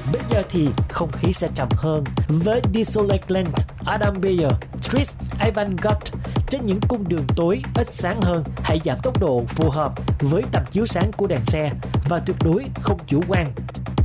Bây giờ thì không khí sẽ trầm hơn với Desolate Adam Beyer, Tris, Ivan Gott. Trên những cung đường tối ít sáng hơn, hãy giảm tốc độ phù hợp với tầm chiếu sáng của đèn xe và tuyệt đối không chủ quan.